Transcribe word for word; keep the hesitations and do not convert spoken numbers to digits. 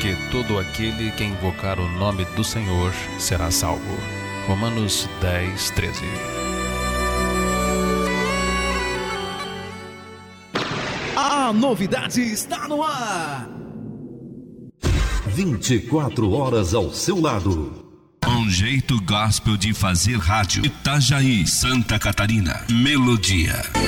porque todo aquele que invocar o nome do Senhor será salvo. Romanos dez, treze. A novidade está no ar. vinte e quatro horas ao seu lado. Um jeito gospel de fazer rádio. Itajaí, Santa Catarina. Melodia.